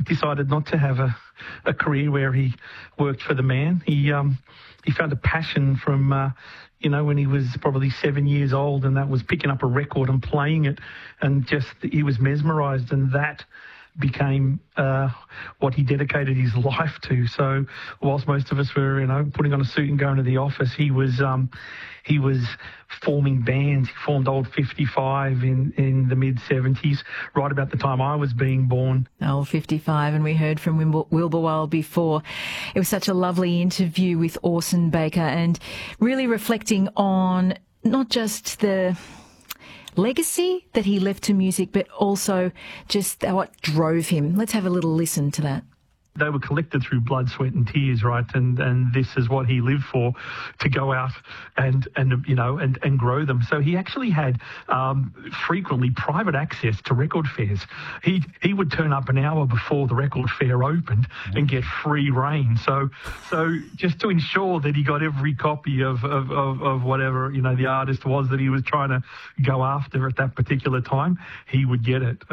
decided not to have a career where he worked for the man. He found a passion from, when he was probably 7 years old, and that was picking up a record and playing it, and just he was mesmerised, and that became what he dedicated his life to. So whilst most of us were, putting on a suit and going to the office, he was forming bands. He formed Old 55 in the mid-70s, right about the time I was being born. Old 55, and we heard from Wilbur Wilde before. It was such a lovely interview with Orson Baker, and really reflecting on not just the legacy that he left to music, but also just what drove him. Let's have a little listen to that. They were collected through blood, sweat and tears, right? And this is what he lived for, to go out and grow them. So he actually had frequently private access to record fairs. He would turn up an hour before the record fair opened and get free rein. So just to ensure that he got every copy of whatever, the artist was that he was trying to go after at that particular time, he would get it.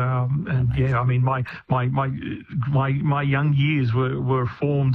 My young years were formed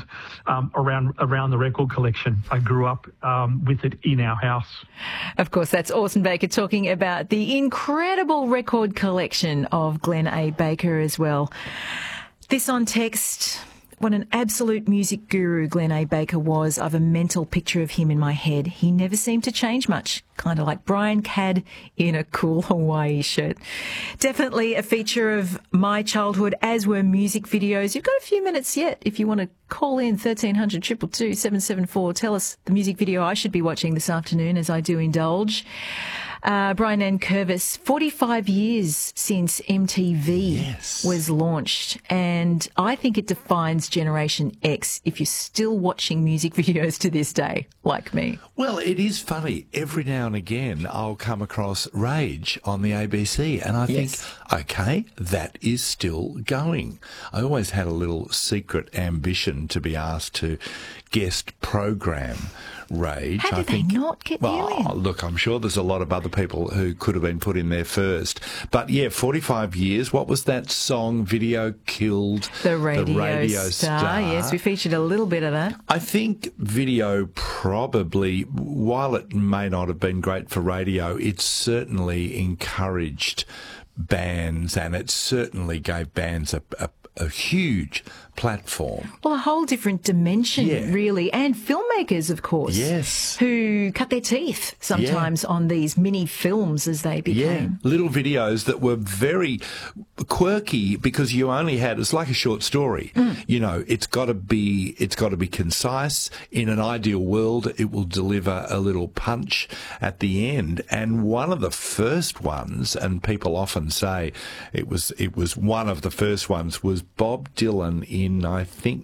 around the record collection. I grew up with it in our house. Of course, that's Orson Baker talking about the incredible record collection of Glenn A. Baker as well. This on text: what an absolute music guru Glenn A. Baker was. I've a mental picture of him in my head. He never seemed to change much, kind of like Brian Cadd in a cool Hawaii shirt. Definitely a feature of my childhood, as were music videos. You've got a few minutes yet if you want to call in 1300 222 774. Tell us the music video I should be watching this afternoon, as I do indulge. Brian N. Curvis, 45 years since MTV was launched, and I think it defines Generation X if you're still watching music videos to this day, like me. Well, it is funny. Every now and again I'll come across Rage on the ABC, and I think, okay, that is still going. I always had a little secret ambition to be asked to guest program Rage. How did they not get you in? Look, I'm sure there's a lot of other people who could have been put in there first. But yeah, 45 years. What was that song? Video killed the radio star. Yes, we featured a little bit of that. I think video probably, while it may not have been great for radio, it certainly encouraged bands, and it certainly gave bands a huge platform. Well, a whole different dimension, really. And filmmakers, of course, who cut their teeth sometimes on these mini films as they became. Little videos that were very quirky, because you only had, it's like a short story. It's got to be concise. In an ideal world, it will deliver a little punch at the end. And one of the first ones, and people often say it was one of the first ones, was Bob Dylan in, I think,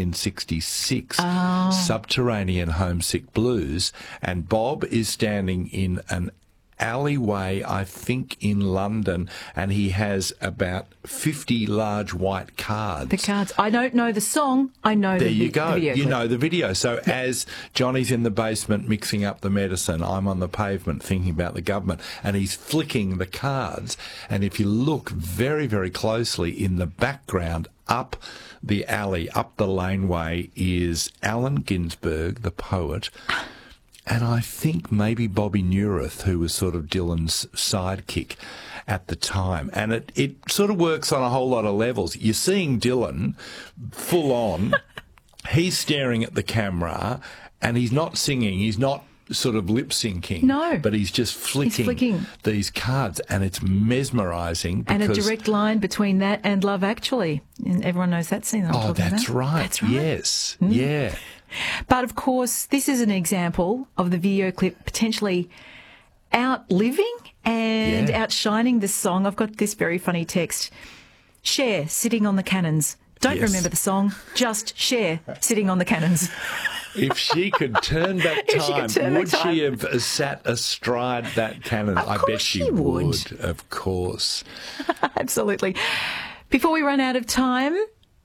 1966, Subterranean Homesick Blues. And Bob is standing in an alleyway, I think, in London, and he has about 50 large white cards. The cards. I don't know the song. I know there you go. The video. You know the video. So as Johnny's in the basement mixing up the medicine, I'm on the pavement thinking about the government, and he's flicking the cards. And if you look very, very closely in the background, up the alley, up the laneway, is Allen Ginsberg, the poet, and I think maybe Bobby Newirth, who was sort of Dylan's sidekick at the time. And it sort of works on a whole lot of levels. You're seeing Dylan full on. He's staring at the camera, and he's not singing. He's not sort of lip syncing. No. But he's just flicking these cards, and it's mesmerising. And a direct line between that and Love Actually. And everyone knows that scene that I'm talking about. That's right. That's right. Yes. Yeah. But, of course, this is an example of the video clip potentially outliving and outshining the song. I've got this very funny text. Cher, sitting on the cannons. Don't remember the song, just Cher, sitting on the cannons. If she could turn back time, would she have sat astride that cannon? I bet she would, of course. Absolutely. Before we run out of time,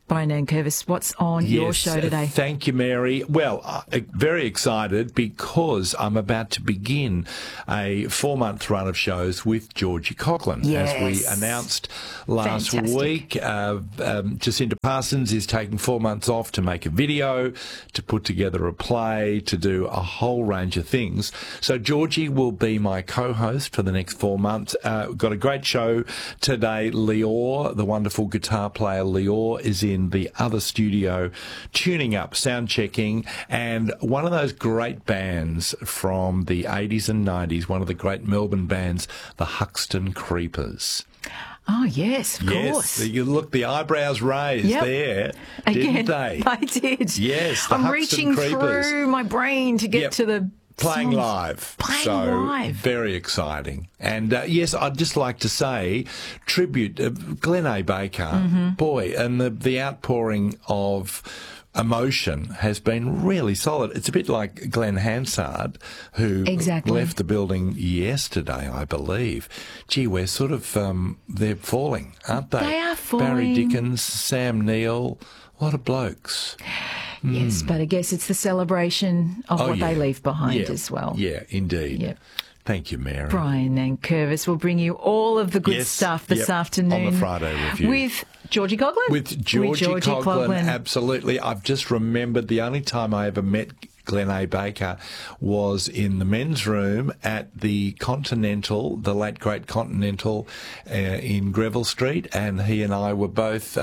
Brian Nankervis, what's on your show today? Thank you, Mary. Well, very excited because I'm about to begin a 4-month run of shows with Georgie Coughlan. Yes. As we announced last Fantastic. week, Jacinta Parsons is taking 4 months off to make a video, to put together a play, to do a whole range of things. So Georgie will be my co-host for the next 4 months. We've got a great show today. Lior, the wonderful guitar player Lior, is in the other studio tuning up, sound checking, and one of those great bands from the 80s and 90s, one of the great Melbourne bands, the Huxton Creepers. Oh, yes, of course. Yes, you look, the eyebrows raised there, didn't they? I did. Yes, the I'm Huxton reaching Creepers. through my brain to get to the Playing songs. live. Playing so live. Very exciting. And yes, I'd just like to say tribute Glenn A. Baker. Mm-hmm. Boy, and the outpouring of emotion has been really solid. It's a bit like Glenn Hansard, who left the building yesterday, I believe. Gee, we're sort of, they're falling, aren't they? They are falling. Barry Dickens, Sam Neill, a lot of blokes. Yes, but I guess it's the celebration of what they leave behind as well. Yeah, indeed. Yep. Thank you, Mary. Brian Nankervis will bring you all of the good stuff this afternoon. On the Friday Review. With Georgie Coughlan? With Georgie Coughlan, absolutely. I've just remembered the only time I ever met Glenn A. Baker was in the men's room at the Continental, the late great Continental in Greville Street, and he and I were both,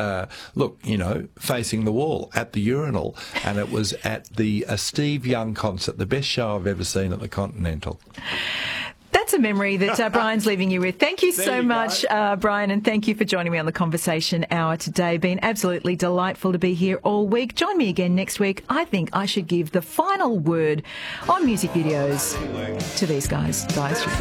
facing the wall at the urinal, and it was at the Steve Young concert, the best show I've ever seen at the Continental. That's a memory that Brian's leaving you with. Thank you so much, Brian, and thank you for joining me on the Conversation Hour today. Been absolutely delightful to be here all week. Join me again next week. I think I should give the final word on music videos to these guys.